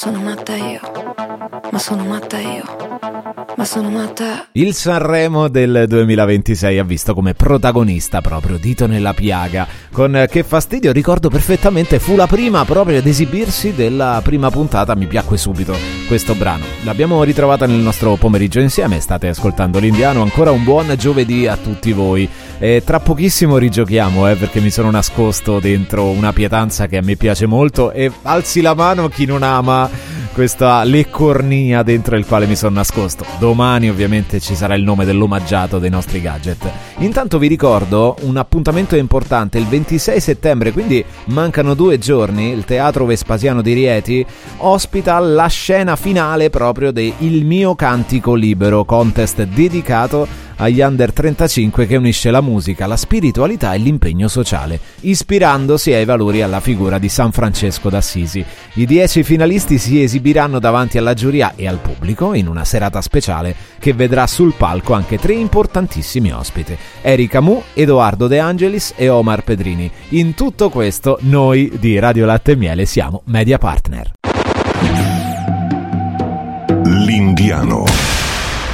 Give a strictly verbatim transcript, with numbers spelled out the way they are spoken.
Sono matta io, ma sono matta io, ma sono matta. Il Sanremo del duemilaventisei ha visto come protagonista proprio Dito nella piaga, con Che fastidio, ricordo perfettamente, fu la prima proprio ad esibirsi della prima puntata, mi piacque subito questo brano. L'abbiamo ritrovata nel nostro pomeriggio insieme, state ascoltando l'Indiano, ancora un buon giovedì a tutti voi. E tra pochissimo rigiochiamo, eh, perché mi sono nascosto dentro una pietanza che a me piace molto, e alzi la mano chi non ama questa leccornia dentro il quale mi sono nascosto. Domani ovviamente ci sarà il nome dell'omaggiato dei nostri gadget. Intanto vi ricordo un appuntamento importante il ventisei settembre, quindi mancano due giorni. Il Teatro Vespasiano di Rieti ospita la scena finale proprio del Il mio cantico libero, contest dedicato agli under trentacinque che unisce la musica, la spiritualità e l'impegno sociale, ispirandosi ai valori e alla figura di San Francesco d'Assisi. I dieci finalisti si esibiranno davanti alla giuria e al pubblico in una serata speciale che vedrà sul palco anche tre importantissimi ospiti: Erika Mu, Edoardo De Angelis e Omar Pedrini. In tutto questo noi di Radio Latte e Miele siamo media partner. L'Indiano.